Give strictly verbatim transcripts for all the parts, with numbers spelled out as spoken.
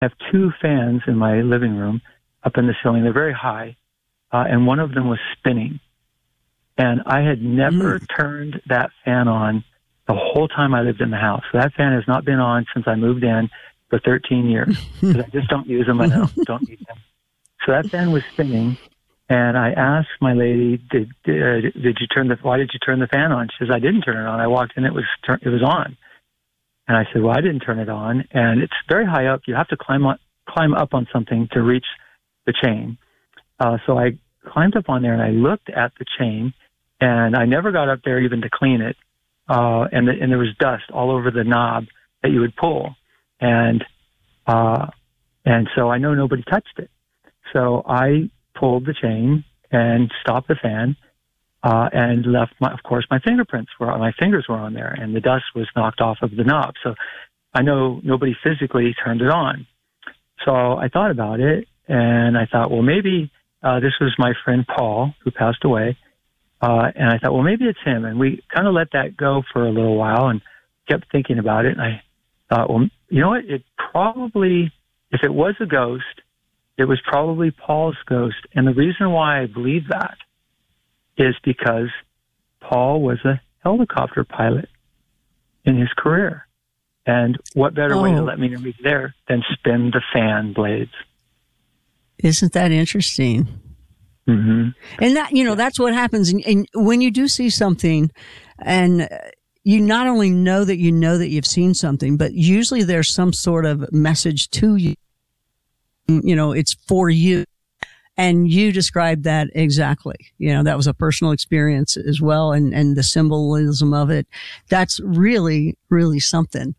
I have two fans in my living room up in the ceiling. They're very high, uh, and one of them was spinning. And I had never mm. turned that fan on the whole time I lived in the house. So that fan has not been on since I moved in for thirteen years. Because I just don't use them. I don't, don't need them. So that fan was spinning, and I asked my lady, "Did uh, did you turn the? Why did you turn the fan on?" She says, "I didn't turn it on. I walked in, it was it was on." And I said, "Well, I didn't turn it on, and it's very high up. You have to climb on, climb up on something to reach the chain." Uh, so I climbed up on there, and I looked at the chain, and I never got up there even to clean it. Uh, and the, and there was dust all over the knob that you would pull, and uh, and so I know nobody touched it. So I pulled the chain and stopped the fan, uh, and left my, of course, my fingerprints were, my fingers were on there, and the dust was knocked off of the knob. So I know nobody physically turned it on. So I thought about it, and I thought, well, maybe uh, this was my friend Paul, who passed away. Uh, and I thought, well, maybe it's him. And we kind of let that go for a little while and kept thinking about it. And I thought, well, you know what? It probably, if it was a ghost, it was probably Paul's ghost. And the reason why I believe that is because Paul was a helicopter pilot in his career. And what better oh. way to let me know he's there than spin the fan blades? Isn't that interesting? Mm-hmm. And that, you know, that's what happens. And, and when you do see something, and you not only know that you know that you've seen something, but usually there's some sort of message to you. You know, it's for you. And you described that exactly. You know, that was a personal experience as well. And, and the symbolism of it. That's really, really something.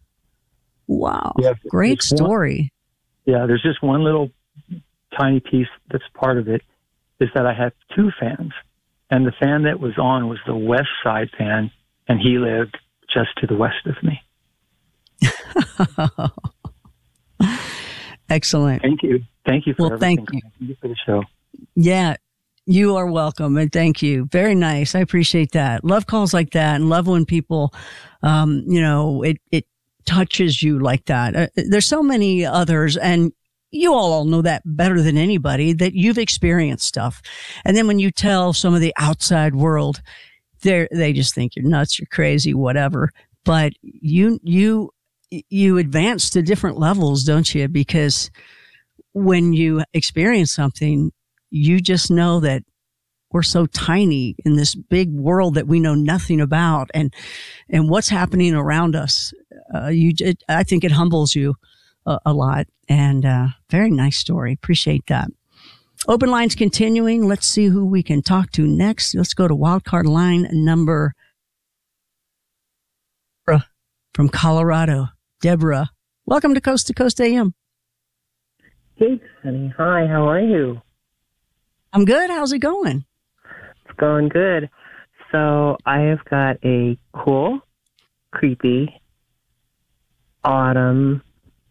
Wow. Yeah, great story. One, yeah. There's just one little tiny piece that's part of it, is that I have two fans. And the fan that was on was the west side fan, and he lived just to the west of me. Excellent. Thank you. Thank you for well, everything. Thank you. Thank you for the show. Yeah, you are welcome, and thank you. Very nice. I appreciate that. Love calls like that, and love when people, um, you know, it, it touches you like that. Uh, there's so many others, and you all, all know that better than anybody, that you've experienced stuff. And then when you tell some of the outside world, they they just think you're nuts, you're crazy, whatever. But you you you advance to different levels, don't you? Because when you experience something, you just know that we're so tiny in this big world that we know nothing about, and and what's happening around us. Uh, you, it, I think it humbles you a, a lot. And uh, very nice story. Appreciate that. Open lines continuing. Let's see who we can talk to next. Let's go to wildcard line number from Colorado. Deborah, welcome to Coast to Coast A M. Hey, honey. Hi, how are you? I'm good. How's it going? It's going good. So I have got a cool, creepy, autumn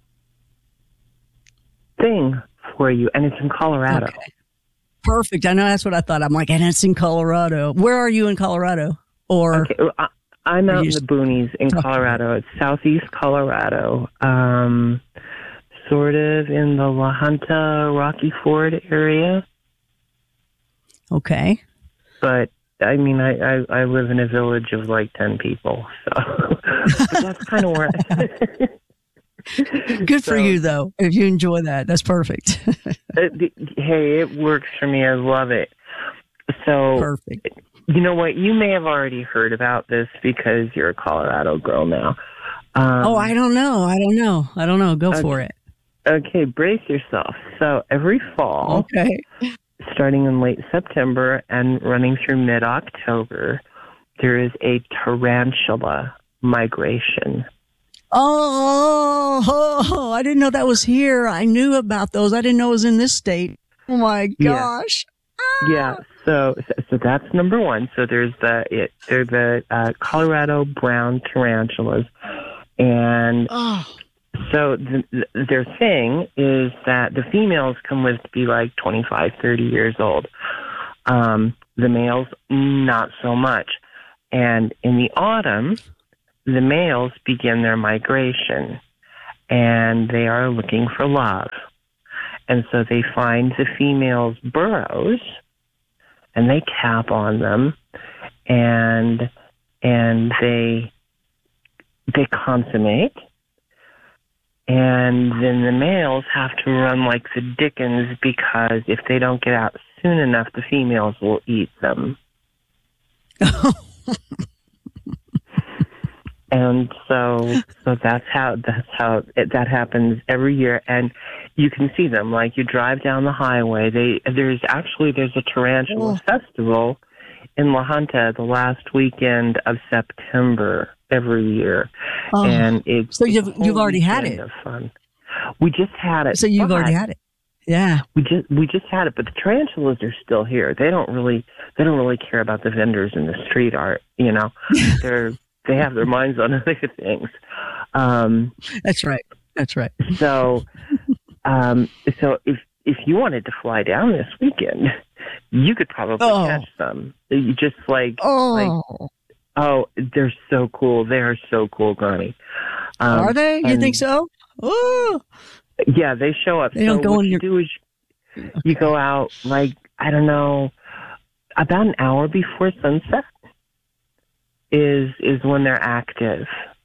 thing for you, and it's in Colorado. Okay. Perfect. I know that's what I thought. I'm like, and it's in Colorado. Where are you in Colorado? Or okay, I, I'm out in the boonies in Colorado. It's southeast Colorado, um, sort of in the La Junta, Rocky Ford area. Okay. But I mean, I, I, I live in a village of like ten people, so but that's kind of where. I, Good so, for you, though. If you enjoy that, that's perfect. it, hey, it works for me. I love it. So, perfect. You know what? You may have already heard about this because you're a Colorado girl now. Um, oh, I don't know. I don't know. I don't know. Go okay, for it. Okay, brace yourself. So every fall, okay, starting in late September and running through mid-October, there is a tarantula migration. Oh, oh, I didn't know that was here. I knew about those. I didn't know it was in this state. Oh my gosh. Yeah. yeah. So, so that's number one. So there's the, it, they're the uh, Colorado brown tarantulas. And oh. so the, the, their thing is that the females can live to be like twenty-five, thirty years old. Um, the males, not so much. And in the autumn, the males begin their migration. and they are looking for love. And so they find the female's burrows, and they tap on them, and and they they consummate, and then the males have to run like the dickens, because if they don't get out soon enough, the females will eat them. And so, so that's how that's how it, that happens every year, and you can see them. Like, you drive down the highway. They there's actually there's a tarantula oh. festival in La Junta the last weekend of September every year, oh. and it's so you've you've already had it. Of fun. We just had it. So you've already had it. Yeah, we just we just had it, but the tarantulas are still here. They don't really they don't really care about the vendors in the street art. You know, they're they have their minds on other things. Um, That's right. That's right. So, um, so if if you wanted to fly down this weekend, you could probably oh. catch some. You just like oh like oh, they're so cool. They are so cool, Connie. Um, are they? You think so? Oh. Yeah, they show up. They don't so go what in you your... do is you, okay. you go out, like, I don't know, about an hour before sunset is is when they're active.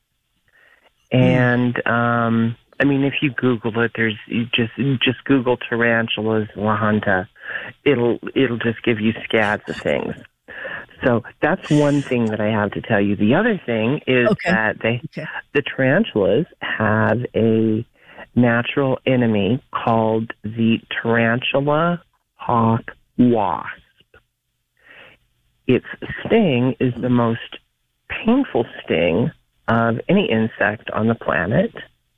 And, mm. um, I mean, if you Google it, there's you just just Google tarantulas La Junta. It'll, it'll just give you scads of things. So that's one thing that I have to tell you. The other thing is okay. that they okay. the tarantulas have a natural enemy called the tarantula hawk wasp. Its sting is the most painful sting of any insect on the planet,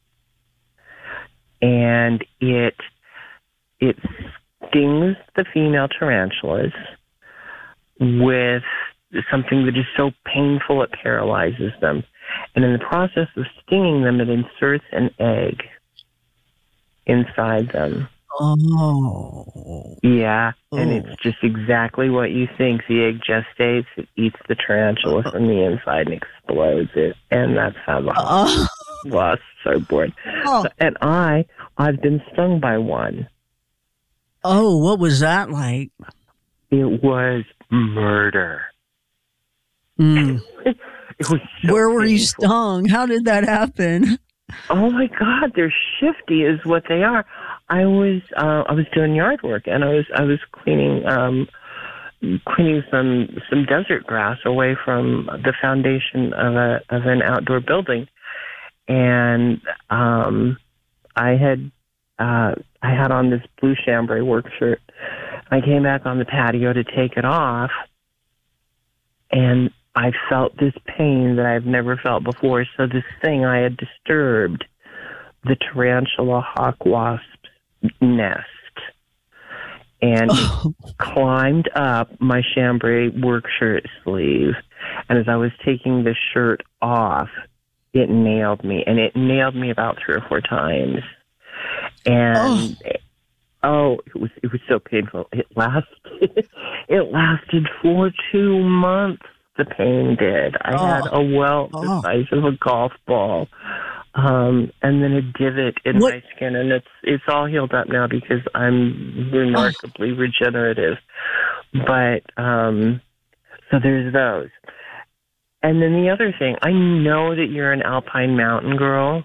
and it it stings the female tarantulas with something that is so painful it paralyzes them. And in the process of stinging them, it inserts an egg inside them. Oh. Yeah, oh. and it's just exactly what you think. The egg gestates, it eats the tarantula oh. from the inside and explodes it. And that's how the oh. wasps are born. Oh. So, and I, I've been stung by one. Oh, what was that like? It was murder. Mm. It was so Where were painful. you stung? How did that happen? Oh my God, they're shifty, is what they are. I was uh, I was doing yard work, and I was I was cleaning um, cleaning some some desert grass away from the foundation of a of an outdoor building, and um, I had uh, I had on this blue chambray work shirt. I came back on the patio to take it off, and I felt this pain that I've never felt before. So this thing I had disturbed, the tarantula hawk wasp's nest, and oh. it climbed up my chambray work shirt sleeve. And as I was taking the shirt off, it nailed me, and it nailed me about three or four times. And oh, oh it was it was so painful. It lasted it lasted for two months. The pain did. I oh. had a welt the oh. size of a golf ball, um, and then a divot in what? my skin, and it's it's all healed up now because I'm remarkably oh. regenerative. But um, so there's those, and then the other thing. I know that you're an alpine mountain girl.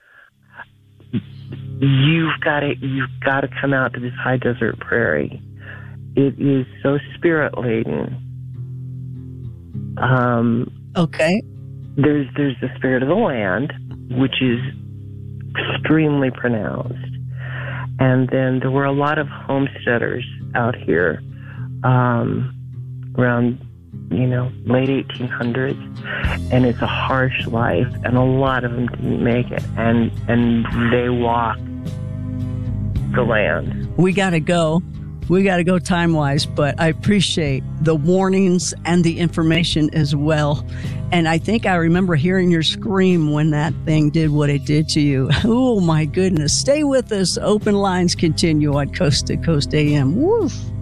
You've got to you've got to come out to this high desert prairie. It is so spirit laden. Um, okay. There's there's the spirit of the land, which is extremely pronounced, and then there were a lot of homesteaders out here um, around, you know, late eighteen hundreds, and it's a harsh life, and a lot of them didn't make it, and and they walked the land. We got to go. We got to go time-wise, but I appreciate the warnings and the information as well. And I think I remember hearing your scream when that thing did what it did to you. Oh, my goodness. Stay with us. Open lines continue on Coast to Coast A M. Woof.